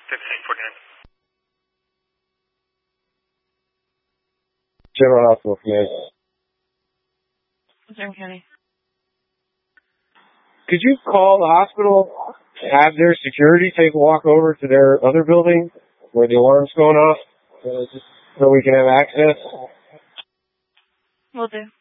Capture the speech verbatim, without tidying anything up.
fifteen forty-nine. General Hospital, Command. Western County. Could you call the hospital, have their security take a walk over to their other building where the alarm's going off, uh, just so we can have access? Will do.